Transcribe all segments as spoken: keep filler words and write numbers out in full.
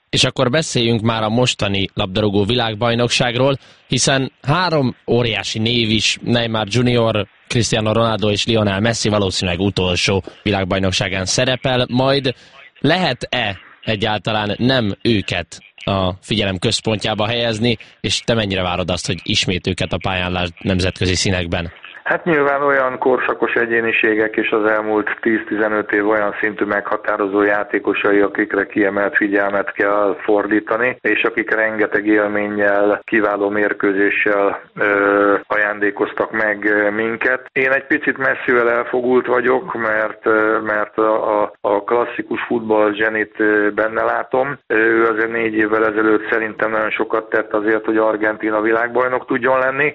És akkor beszéljünk már a mostani labdarúgó világbajnokságról, hiszen három óriási név is, Neymar junior, Cristiano Ronaldo és Lionel Messi valószínűleg utolsó világbajnokságán szerepel, majd lehet-e egyáltalán nem őket a figyelem központjába helyezni, és te mennyire várod azt, hogy ismét őket a pályán lásd nemzetközi színekben? Hát nyilván olyan korszakos egyéniségek és az elmúlt tíz-tizenöt év olyan szintű meghatározó játékosai, akikre kiemelt figyelmet kell fordítani, és akik rengeteg élménnyel, kiváló mérkőzéssel ö, ajándékoztak meg minket. Én egy picit messzivel elfogult vagyok, mert, mert a, a, a klasszikus futball zsenit benne látom. Ő azért négy évvel ezelőtt szerintem nagyon sokat tett azért, hogy Argentína világbajnok tudjon lenni.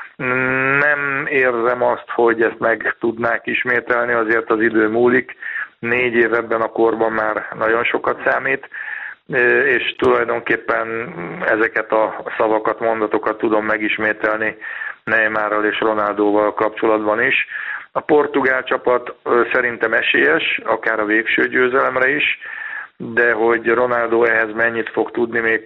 Nem érzem azt, hogy ezt meg tudnák ismételni, azért az idő múlik. Négy év ebben a korban már nagyon sokat számít, és tulajdonképpen ezeket a szavakat, mondatokat tudom megismételni Neymarral és Ronaldóval kapcsolatban is. A portugál csapat szerintem esélyes, akár a végső győzelemre is, de hogy Ronaldo ehhez mennyit fog tudni még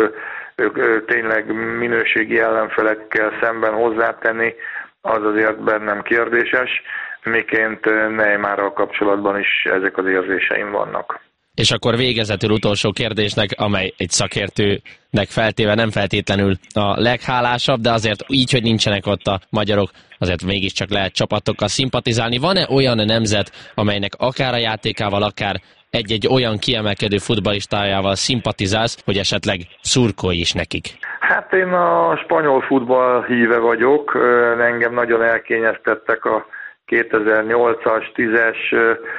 ők tényleg minőségi ellenfelekkel szemben hozzátenni, az azért bennem kérdéses, miként Neymarral kapcsolatban is ezek az érzéseim vannak. És akkor végezetül utolsó kérdésnek, amely egy szakértőnek feltéve nem feltétlenül a leghálásabb, de azért így, hogy nincsenek ott a magyarok, azért mégiscsak lehet csapatokkal szimpatizálni. Van-e olyan nemzet, amelynek akár a játékával, akár egy-egy olyan kiemelkedő futballistájával szimpatizálsz, hogy esetleg szurkolj is nekik? Hát én a spanyol futball híve vagyok, engem nagyon elkényeztettek a kétezer-nyolcas, tízes,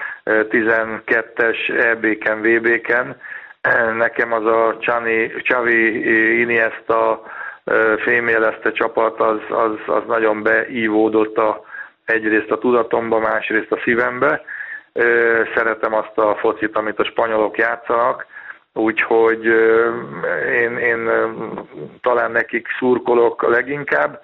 tizenkettes é bé-ken, vé bé-ken. Nekem az a Xavi, Iniesta fémjelezte csapat, az, az, az nagyon beívódott a, egyrészt a tudatomba, másrészt a szívembe. Szeretem azt a focit, amit a spanyolok játszanak, úgyhogy én, én talán nekik szurkolok leginkább.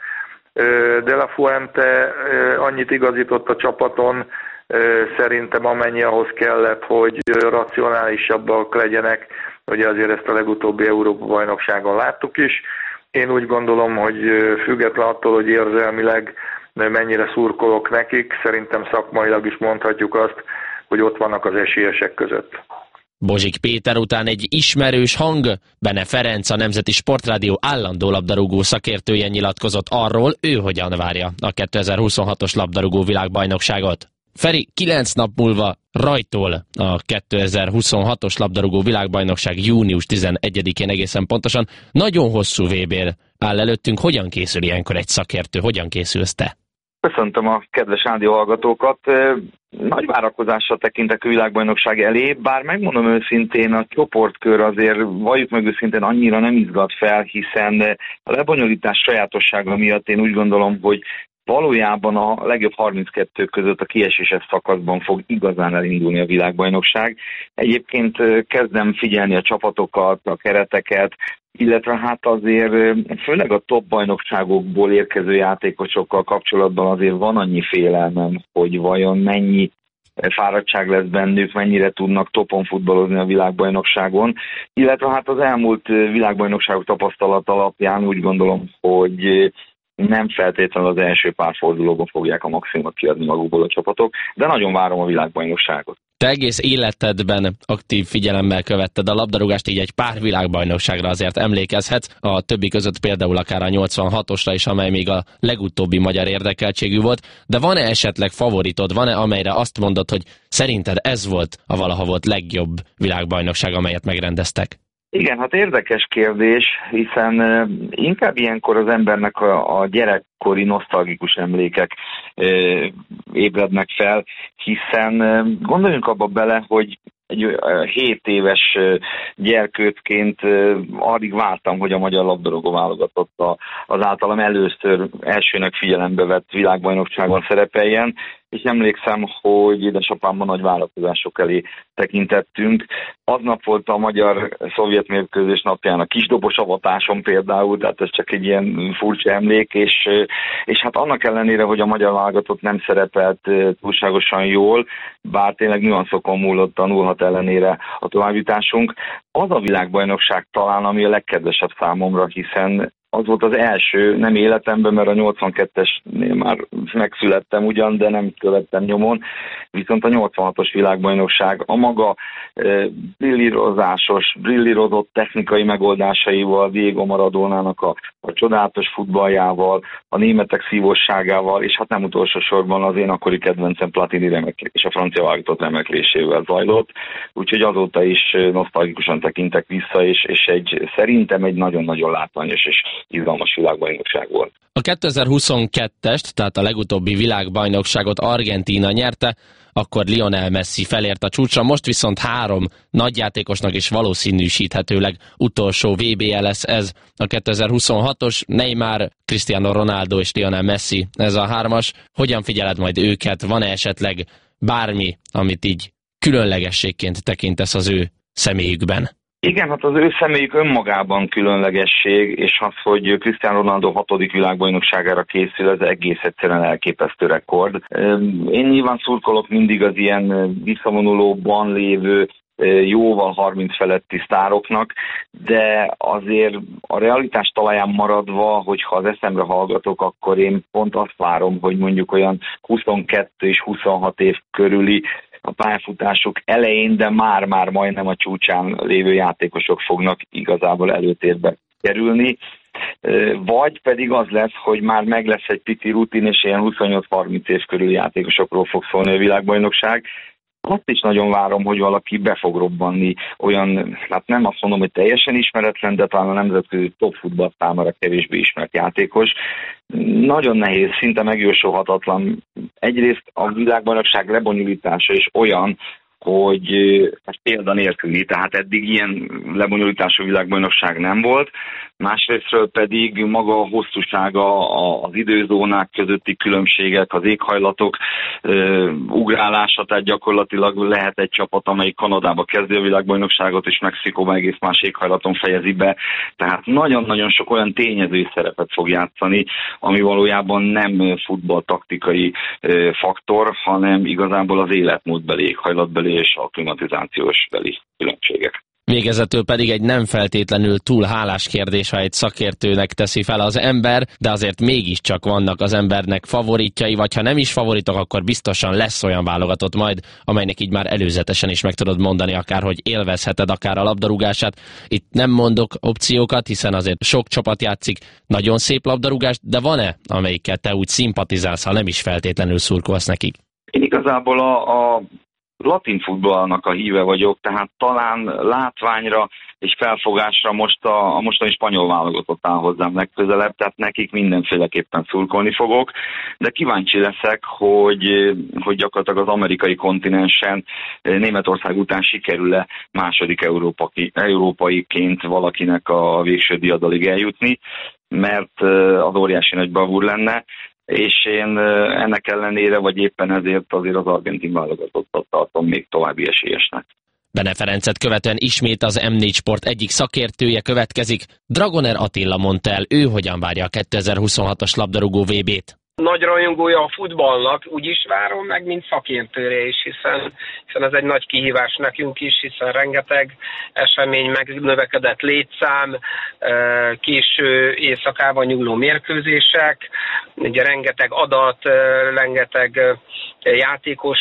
De La Fuente annyit igazított a csapaton, szerintem amennyi ahhoz kellett, hogy racionálisabbak legyenek, ugye azért ezt a legutóbbi Európa-bajnokságon láttuk is. Én úgy gondolom, hogy független attól, hogy érzelmileg mennyire szurkolok nekik, szerintem szakmailag is mondhatjuk azt, hogy ott vannak az esélyesek között. Bozsik Péter után egy ismerős hang, Bene Ferenc, a Nemzeti Sportrádió állandó labdarúgó szakértője nyilatkozott arról, ő hogyan várja a kétezer-huszonhatos labdarúgó világbajnokságot. Feri, kilenc nap múlva rajtól a kétezer-huszonhatos labdarúgó világbajnokság június tizenegyedikén egészen pontosan nagyon hosszú vé bé áll előttünk. Hogyan készül ilyenkor egy szakértő? Hogyan készülsz te? Köszöntöm a kedves rádió hallgatókat. Nagy várakozással tekintek a világbajnokság elé, bár megmondom őszintén, a csoportkör azért valljuk meg őszintén annyira nem izgat fel, hiszen a lebonyolítás sajátossága miatt én úgy gondolom, hogy valójában a legjobb harminckettő között a kieséses szakaszban fog igazán elindulni a világbajnokság. Egyébként kezdem figyelni a csapatokat, a kereteket, illetve hát azért főleg a top bajnokságokból érkező játékosokkal kapcsolatban azért van annyi félelmem, hogy vajon mennyi fáradtság lesz bennük, mennyire tudnak topon futballozni a világbajnokságon, illetve hát az elmúlt világbajnokságok tapasztalat alapján úgy gondolom, hogy nem feltétlenül az első pár fordulóban fogják a maximumot kiadni magukból a csapatok, de nagyon várom a világbajnokságot. Te egész életedben aktív figyelemmel követted a labdarúgást, így egy pár világbajnokságra azért emlékezhetsz, a többi között például akár a nyolcvanhatosra is, amely még a legutóbbi magyar érdekeltségű volt, de van-e esetleg favoritod, van-e amelyre azt mondod, hogy szerinted ez volt a valaha volt legjobb világbajnokság, amelyet megrendeztek? Igen, hát érdekes kérdés, hiszen inkább ilyenkor az embernek a, a gyerekkori nosztalgikus emlékek e, ébrednek fel, hiszen gondoljunk abba bele, hogy egy hét éves gyerkőtként addig vártam, hogy a magyar labdarúgó válogatott az általam először elsőnek figyelembe vett világbajnokságon szerepeljen, és emlékszem, hogy édesapámmal nagy várakozások elé tekintettünk. Aznap volt a magyar-szovjet mérkőzés napján a kisdobos avatásom például, tehát ez csak egy ilyen furcsa emlék, és, és hát annak ellenére, hogy a magyar válogatott nem szerepelt túlságosan jól, bár tényleg nüanszokon múlott, tanulhat volt ellenére a továbbjutásunk. Az a világbajnokság talán, ami a legkedvesebb számomra, hiszen az volt az első, nem életemben, mert a nyolcvankettesnél már megszülettem ugyan, de nem követtem nyomon, viszont a nyolcvanhatos világbajnokság a maga e, brillírozásos, brillírozott technikai megoldásaival, Diego Maradónának a, a csodálatos futballjával, a németek szívosságával, és hát nem utolsó sorban az én akkori kedvencem Platini remeklés, és a francia válogatott remeklésével zajlott, úgyhogy azóta is nosztalgikusan tekintek vissza, és, és egy, szerintem egy nagyon-nagyon látványos és izgalmas világbajnokság volt. A kétezer-huszonkettest, tehát a legutóbbi világbajnokságot Argentína nyerte, akkor Lionel Messi felért a csúcsra, most viszont három nagyjátékosnak is valószínűsíthetőleg utolsó vé bé-je lesz ez a kétezer-huszonhatos, Neymar, Cristiano Ronaldo és Lionel Messi, ez a hármas. Hogyan figyeled majd őket? Van-e esetleg bármi, amit így különlegességként tekintesz az ő személyükben? Igen, hát az ő személyük önmagában különlegesség, és az, hogy Cristiano Ronaldo hatodik világbajnokságára készül, ez egész egyszerűen elképesztő rekord. Én nyilván szurkolok mindig az ilyen visszavonulóban lévő, jóval harminc feletti sztároknak, de azért a realitás talaján maradva, hogyha az eszemre hallgatok, akkor én pont azt várom, hogy mondjuk olyan huszonkettő és huszonhat év körüli a pályafutásuk elején, de már-már majdnem a csúcsán lévő játékosok fognak igazából előtérbe kerülni. Vagy pedig az lesz, hogy már meg lesz egy pici rutin, és ilyen huszonnyolc-harminc év körüli játékosokról fog szólni a világbajnokság. Azt is nagyon várom, hogy valaki be fog robbanni olyan, hát nem azt mondom, hogy teljesen ismeretlen, de talán a nemzetközi top futball számára kevésbé ismert játékos. Nagyon nehéz, szinte megjósolhatatlan. Egyrészt a világbajnokság lebonyolítása is olyan, hogy ez példa nélküli, tehát eddig ilyen lebonyolítású világbajnokság nem volt. Másrésztről pedig maga a hosszúsága, az időzónák közötti különbségek, az éghajlatok ö, ugrálása, tehát gyakorlatilag lehet egy csapat, amelyik Kanadába kezdi a világbajnokságot, és Mexikóban egész más éghajlaton fejezi be. Tehát nagyon-nagyon sok olyan tényező szerepet fog játszani, ami valójában nem futballtaktikai ö, faktor, hanem igazából az életmódbeli, éghajlatbeli és akklimatizációs beli különbségek. Végezetül pedig egy nem feltétlenül túl hálás kérdés, ha egy szakértőnek teszi fel az ember, de azért mégiscsak vannak az embernek favoritjai, vagy ha nem is favoritok, akkor biztosan lesz olyan válogatott majd, amelynek így már előzetesen is meg tudod mondani, akár hogy élvezheted akár a labdarúgását. Itt nem mondok opciókat, hiszen azért sok csapat játszik nagyon szép labdarúgást, de van-e, amelyikkel te úgy szimpatizálsz, ha nem is feltétlenül szurkolsz nekik? Én igazából a, a latin futballnak a híve vagyok, tehát talán látványra és felfogásra most a, a mostani spanyol válogatott áll hozzám legközelebb, tehát nekik mindenféleképpen szurkolni fogok, de kíváncsi leszek, hogy, hogy gyakorlatilag az amerikai kontinensen Németország után sikerül-e második európai, európaiként valakinek a végső diadalig eljutni, mert az óriási nagy bravúr lenne, és én ennek ellenére, vagy éppen ezért azért az argentin válogatottat tartom még további esélyesnek. Bene Ferencet követően ismét az em négy Sport egyik szakértője következik. Dragoner Attila mondta el, ő hogyan várja a kétezer-huszonhatos labdarúgó vé bét. Nagy rajongója a futballnak, úgy is várom meg, mint szakértőre is, hiszen, hiszen ez egy nagy kihívás nekünk is, hiszen rengeteg esemény, megnövekedett létszám, késő éjszakában nyúló mérkőzések, ugye rengeteg adat, rengeteg játékos,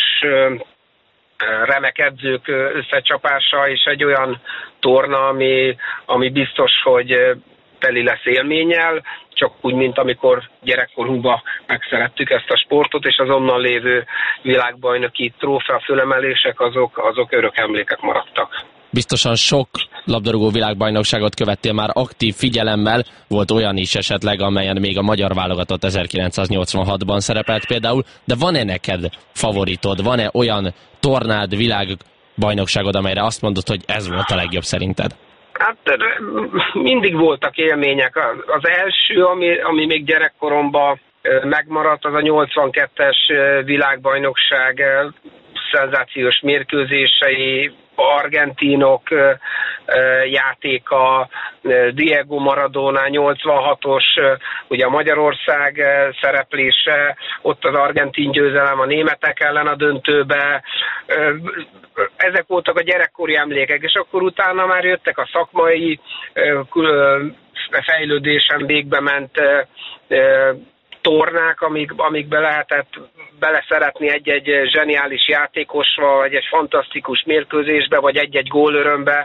remek edzők összecsapása, és egy olyan torna, ami, ami biztos, hogy teli lesz élménnyel, csak úgy, mint amikor gyerekkorunkban megszerettük ezt a sportot, és az onnan lévő világbajnoki trófea fölemelések, azok, azok örök emlékek maradtak. Biztosan sok labdarúgó világbajnokságot követtél már aktív figyelemmel, volt olyan is esetleg, amelyen még a magyar válogatott ezerkilencszáznyolcvanhatban szerepelt például, de van-e neked favoritod, van-e olyan tornád világbajnokságod, amelyre azt mondod, hogy ez volt a legjobb szerinted? Hát mindig voltak élmények. Az első, ami, ami még gyerekkoromban megmaradt, az a nyolcvankettes világbajnokság szenzációs mérkőzései, argentinok játéka, Diego Maradona nyolcvanhatos, ugye a Magyarország szereplése, ott az argentin győzelem a németek ellen a döntőbe. Ezek voltak a gyerekkori emlékek, és akkor utána már jöttek a szakmai fejlődésen végbe ment tornák, amik, amikbe lehetett beleszeretni egy-egy zseniális játékosba, vagy egy fantasztikus mérkőzésbe, vagy egy-egy gólörömbe.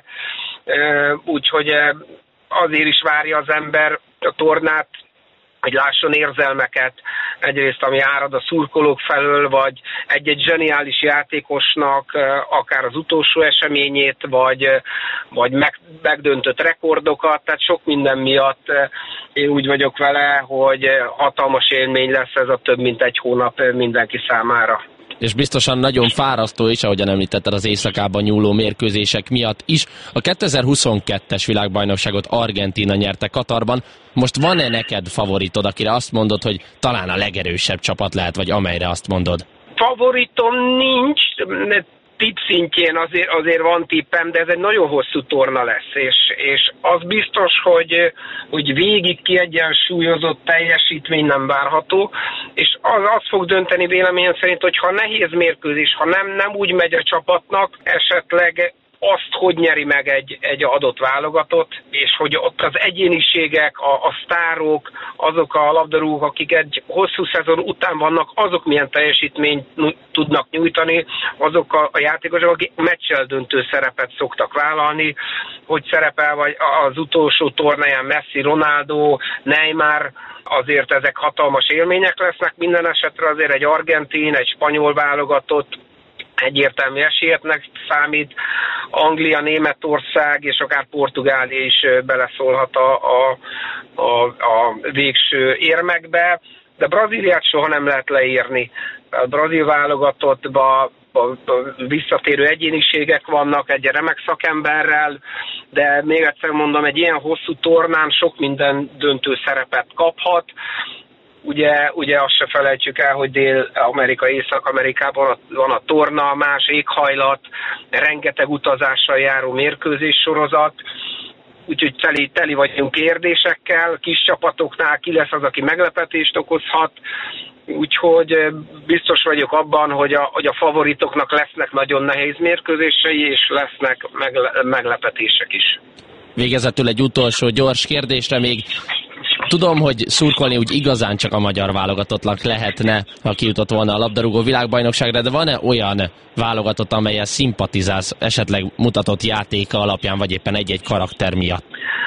Úgyhogy azért is várja az ember a tornát, hogy lásson érzelmeket, egyrészt ami árad a szurkolók felől, vagy egy-egy zseniális játékosnak akár az utolsó eseményét, vagy, vagy meg, megdöntött rekordokat, tehát sok minden miatt én úgy vagyok vele, hogy hatalmas élmény lesz ez a több mint egy hónap mindenki számára. És biztosan nagyon fárasztó is, ahogyan említetted, az éjszakában nyúló mérkőzések miatt is. A kétezer-huszonkettes világbajnokságot Argentína nyerte Katarban. Most van-e neked favoritod, akire azt mondod, hogy talán a legerősebb csapat lehet, vagy amelyre azt mondod? Favoritom nincs, tipp szintjén azért, azért van tippem, de ez egy nagyon hosszú torna lesz, és, és az biztos, hogy, hogy végig kiegyensúlyozott teljesítmény nem várható, és az, az fog dönteni véleményem szerint, hogy ha nehéz mérkőzés, ha nem, nem úgy megy a csapatnak, esetleg azt, hogy nyeri meg egy, egy adott válogatott, és hogy ott az egyéniségek, a, a sztárok, azok a labdarúgók, akik egy hosszú szezon után vannak, azok milyen teljesítményt tudnak nyújtani, azok a, a játékosok, akik meccsel döntő szerepet szoktak vállalni, hogy szerepel vagy az utolsó tornáján Messi, Ronaldo, Neymar, azért ezek hatalmas élmények lesznek, minden esetre azért egy argentin, egy spanyol válogatott, egyértelmű esélyeknek számít, Anglia, Németország és akár Portugália is beleszólhat a, a, a, a végső érmekbe, de Brazíliát soha nem lehet leírni. A brazil válogatottban visszatérő egyéniségek vannak egy remek szakemberrel, de még egyszer mondom, egy ilyen hosszú tornán sok minden döntő szerepet kaphat. Ugye, ugye azt se felejtsük el, hogy Dél-Amerika, Észak-Amerikában van a torna, más éghajlat, rengeteg utazással járó mérkőzés sorozat, úgyhogy teli, teli vagyunk kérdésekkel, kis csapatoknál ki lesz az, aki meglepetést okozhat, úgyhogy biztos vagyok abban, hogy a, hogy a favoritoknak lesznek nagyon nehéz mérkőzései, és lesznek megle, meglepetések is. Végezetül egy utolsó gyors kérdésre még. Tudom, hogy szurkolni úgy igazán csak a magyar válogatottnak lehetne, ha kijutott volna a labdarúgó világbajnokságra, de van-e olyan válogatott, amellyel szimpatizálsz, esetleg mutatott játéka alapján, vagy éppen egy-egy karakter miatt?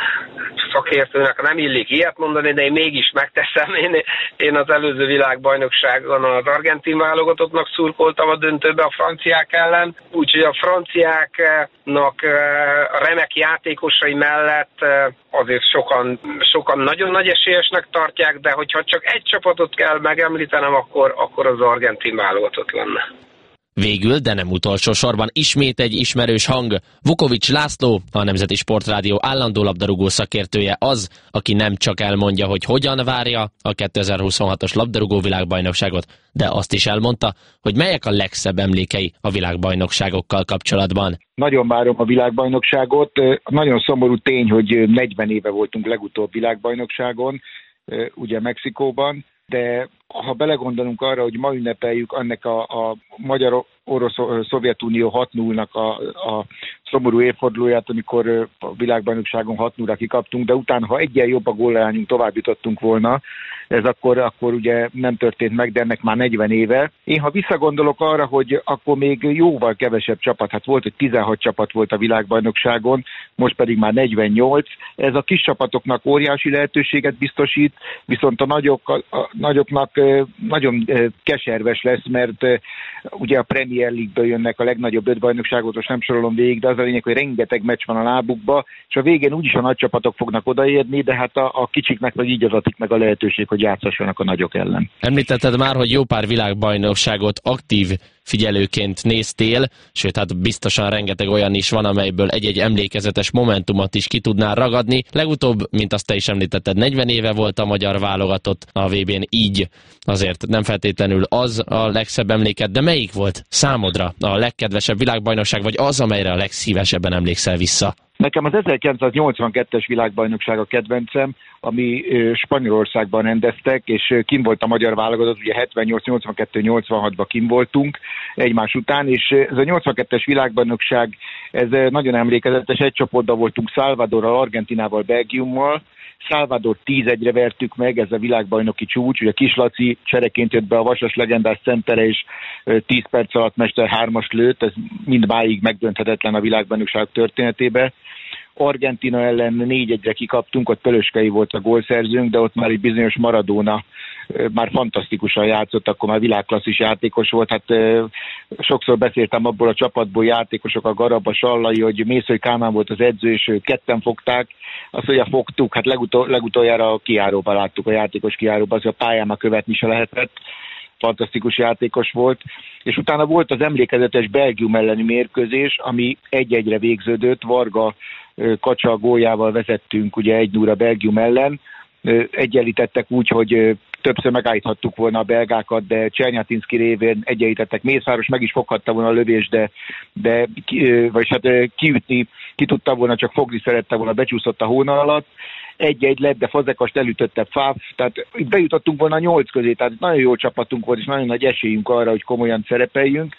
Szakértőnek nem illik ilyet mondani, de én mégis megteszem. Én, én az előző világbajnokságon az argentin válogatottnak szurkoltam a döntőbe a franciák ellen, úgyhogy a franciáknak a remek játékosai mellett azért sokan, sokan nagyon nagy esélyesnek tartják, de hogyha csak egy csapatot kell megemlítenem, akkor, akkor az argentin válogatott lenne. Végül, de nem utolsó sorban ismét egy ismerős hang. Vukovics László, a Nemzeti Sportrádió állandó labdarúgó szakértője az, aki nem csak elmondja, hogy hogyan várja a kétezer-huszonhatos labdarúgó világbajnokságot, de azt is elmondta, hogy melyek a legszebb emlékei a világbajnokságokkal kapcsolatban. Nagyon várom a világbajnokságot. Nagyon szomorú tény, hogy negyven éve voltunk legutóbb világbajnokságon, ugye Mexikóban, de ha belegondolunk arra, hogy ma ünnepeljük annak a, a Magyar-Orosz-Szovjetunió hat nullnak a, a szomorú évfordulóját, amikor a világbajnokságon hat nullra kikaptunk, de utána, ha egyen jobb a gólleányunk, tovább jutottunk volna, ez akkor, akkor ugye nem történt meg, de ennek már negyven éve. Én ha visszagondolok arra, hogy akkor még jóval kevesebb csapat, hát volt, hogy tizenhat csapat volt a világbajnokságon, most pedig már negyvennyolc, ez a kis csapatoknak óriási lehetőséget biztosít, viszont a, nagyok, a nagyoknak nagyon keserves lesz, mert ugye a Premier League-ből jönnek a legnagyobb öt bajnokságot, most nem sorolom végig, de az a lényeg, hogy rengeteg meccs van a lábukba, és a végén úgyis a nagy csapatok fognak odaérni, de hát a, a kicsiknek meg így adatik meg a lehetőség, hogy játszassanak a nagyok ellen. Említetted már, hogy jó pár világbajnokságot aktív figyelőként néztél, sőt, hát biztosan rengeteg olyan is van, amelyből egy-egy emlékezetes momentumot is ki tudnál ragadni. Legutóbb, mint azt te is említetted, negyven éve volt a magyar válogatott a vé bén, így azért nem feltétlenül az a legszebb emléket, de melyik volt számodra a legkedvesebb világbajnokság, vagy az, amelyre a legszívesebben emlékszel vissza? Nekem az ezerkilencszáznyolcvankettes világbajnokság a kedvencem, ami Spanyolországban rendeztek, és kim volt a magyar válogatott, ugye hetvennyolc, nyolcvankettő, nyolcvanhatban kim voltunk egymás után, és ez a nyolcvankettes világbajnokság, ez nagyon emlékezetes, egy csoportban voltunk Salvadorral, Argentinával, Belgiummal. Salvador tíz egyre vertük meg, ez a világbajnoki csúcs, ugye Kis Laci csereként jött be a vasas legendás centere, és tíz perc alatt Mester hármas lőtt, ez mindmáig megdönthetetlen a világbajnokság történetébe. Argentina ellen négy egyre kikaptunk, ott Pölöskei volt a gólszerzőnk, de ott már egy bizonyos Maradona már fantasztikusan játszott, akkor már világklasszis játékos volt. Hát sokszor beszéltem abból a csapatból játékosok, a Garab, a Sallai, hogy Mészöly Kálmán volt az edző, és ők ketten fogták. Azt, hogy fogtuk, hát legutol, legutoljára a kijáróban láttuk, a játékos kijáróban, az a pályán már követni se lehetett. Fantasztikus játékos volt, és utána volt az emlékezetes Belgium elleni mérkőzés, ami egy-egyre végződött, Varga Kacsa góljával vezettünk ugye egy nulla Belgium ellen, egyenlítettek úgy, hogy többször megállíthattuk volna a belgákat, de Csernyátinszki révén egyenlítettek, Mészáros meg is foghatta volna a lövést, de, de vagyis hát kiütni, ki tudta volna, csak fogni szerette volna, becsúszott a hónal alatt, egy-egy lett, de Fazekast elütötte Fáf, tehát itt bejutottunk volna a nyolc közé, tehát nagyon jó csapatunk volt, és nagyon nagy esélyünk arra, hogy komolyan szerepeljünk,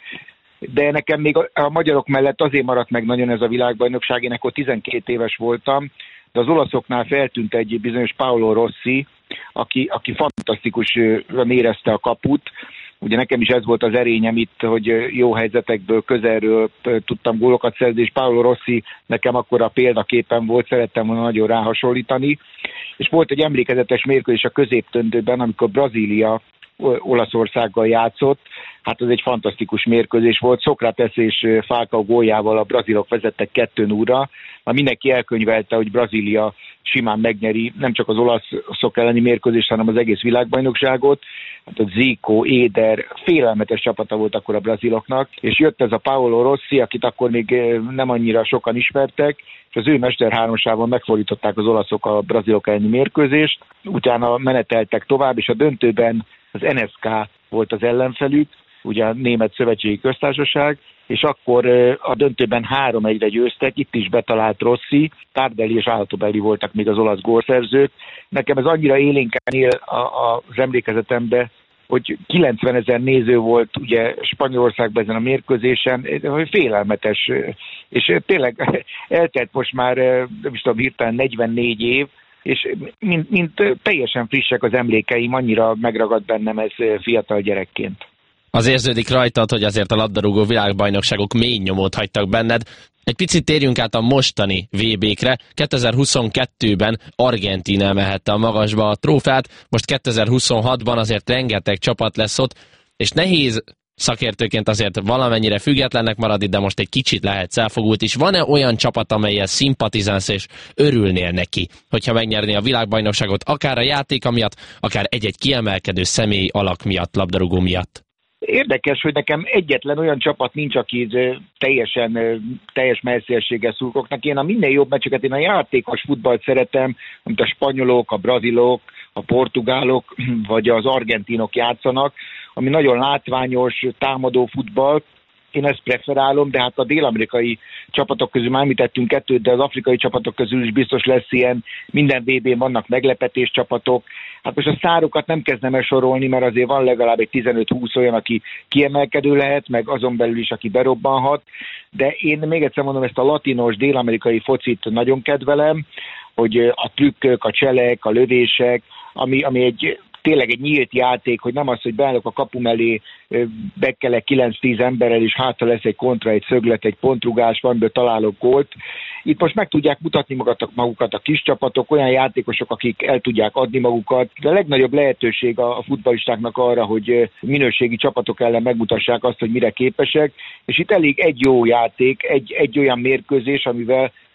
de nekem még a, a magyarok mellett azért maradt meg nagyon ez a világbajnokság, én akkor tizenkét éves voltam, de az olaszoknál feltűnt egy bizonyos Paolo Rossi, aki, aki fantasztikusan érezte a kaput. Ugye nekem is ez volt az erényem itt, hogy jó helyzetekből, közelről tudtam gólokat szerzni, és Paolo Rossi nekem akkor a példaképen volt, szerettem volna nagyon ráhasonlítani. És volt egy emlékezetes mérkőzés a középdöntőben, amikor Brazília Olaszországgal játszott, hát ez egy fantasztikus mérkőzés volt. Sokrates és Falcao góljával a brazilok vezettek kettő nullra. Már mindenki elkönyvelte, hogy Brazília simán megnyeri nem csak az olaszok elleni mérkőzést, hanem az egész világbajnokságot. Hát a Zico, Éder, félelmetes csapata volt akkor a braziloknak, és jött ez a Paolo Rossi, akit akkor még nem annyira sokan ismertek, és az ő mester hármasával megfordították az olaszok a brazilok elleni mérkőzést. Utána meneteltek tovább, és a döntőben az en es ká volt az ellenfelük, ugye a Német Szövetségi Köztársaság, és akkor a döntőben három egyre győztek, itt is betalált Rossi, Tardelli és Altobelli voltak még az olasz gólszerzők. Nekem ez annyira élénken él az emlékezetembe, hogy kilencvenezer néző volt ugye Spanyolországban ezen a mérkőzésen, félelmetes, és tényleg eltelt most már, nem is tudom, hirtelen negyvennégy év, és mint, mint teljesen frissek az emlékeim, annyira megragad bennem ez fiatal gyerekként. Az érződik rajtad, hogy azért a labdarúgó világbajnokságok mély nyomot hagytak benned. Egy picit térjünk át a mostani vé békre. kétezer-huszonkettőben Argentína emelhette a magasba a trófeát, most kétezer-huszonhatban azért rengeteg csapat lesz ott, és nehéz szakértőként azért valamennyire függetlennek maradni, de most egy kicsit lehetsz elfogult is. Van-e olyan csapat, amelyel szimpatizálsz és örülnél neki, hogyha megnyerné a világbajnokságot, akár a játéka miatt, akár egy-egy kiemelkedő személy alak miatt, labdarúgó miatt? Érdekes, hogy nekem egyetlen olyan csapat nincs, aki teljesen, teljes messzélséggel szurkolok neki. Én a minél jobb meccseket, én a játékos futballt szeretem, amit a spanyolok, a brazilok, a portugálok vagy az argentinok játszanak, ami nagyon látványos, támadó futball. Én ezt preferálom, de hát a dél-amerikai csapatok közül már említettünk kettőt, de az afrikai csapatok közül is biztos lesz ilyen, minden vé bén vannak meglepetés csapatok. Hát most a szárokat nem kezdem el sorolni, mert azért van legalább egy tizenöt-húsz olyan, aki kiemelkedő lehet, meg azon belül is, aki berobbanhat, de én még egyszer mondom, ezt a latinos, dél-amerikai focit nagyon kedvelem, hogy a trükkök, a cselek, a lövések, ami, ami egy tényleg egy nyílt játék, hogy nem az, hogy beállok a kapu mellé, bekelek kilenc-tíz emberrel, és hátra lesz egy kontra, egy szöglet, egy pontrugás, valamiből találok gólt. Itt most meg tudják mutatni magukat, magukat a kis csapatok, olyan játékosok, akik el tudják adni magukat. De a legnagyobb lehetőség a futballistáknak arra, hogy minőségi csapatok ellen megmutassák azt, hogy mire képesek, és itt elég egy jó játék, egy, egy olyan mérkőzés, amivel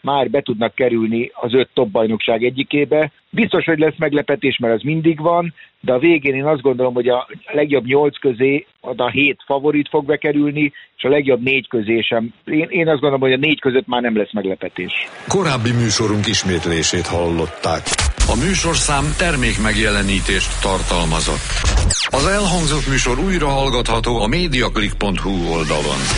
már be tudnak kerülni az öt top bajnokság egyikébe. Biztos, hogy lesz meglepetés, mert az mindig van, de a végén én azt gondolom, hogy a legjobb nyolc közé a hét favorit fog bekerülni, és a legjobb négy közé sem. Én, én azt gondolom, hogy a négy között már nem lesz meglepetés. Korábbi műsorunk ismétlését hallották. A műsorszám termék megjelenítést tartalmazott. Az elhangzott műsor újra hallgatható a mediaclick pont hu oldalon.